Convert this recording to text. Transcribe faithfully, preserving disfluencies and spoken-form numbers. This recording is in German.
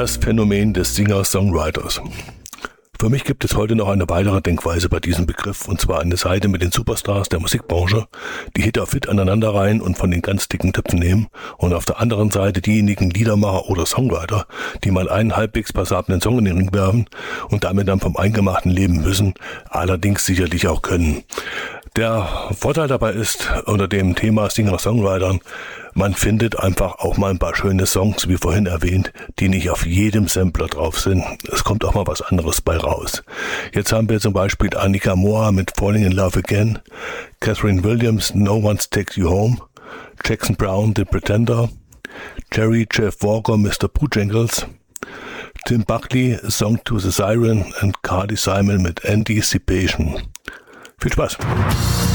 Das Phänomen des Singer-Songwriters. Für mich gibt es heute noch eine weitere Denkweise bei diesem Begriff, und zwar eine Seite mit den Superstars der Musikbranche, die Hit auf Hit aneinanderreihen und von den ganz dicken Töpfen nehmen, und auf der anderen Seite diejenigen Liedermacher oder Songwriter, die mal einen halbwegs passablen Song in den Ring werfen und damit dann vom Eingemachten leben müssen, allerdings sicherlich auch können. Der Vorteil dabei ist, unter dem Thema Singer-Songwritern, man findet einfach auch mal ein paar schöne Songs, wie vorhin erwähnt, die nicht auf jedem Sampler drauf sind. Es kommt auch mal was anderes bei raus. Jetzt haben wir zum Beispiel Annika Moa mit Falling in Love Again, Catherine Williams, No One's Takes You Home, Jackson Brown, The Pretender, Jerry Jeff Walker, Mister Bojangles, Tim Buckley, Song to the Siren und Carly Simon mit Anticipation. Viel Spaß!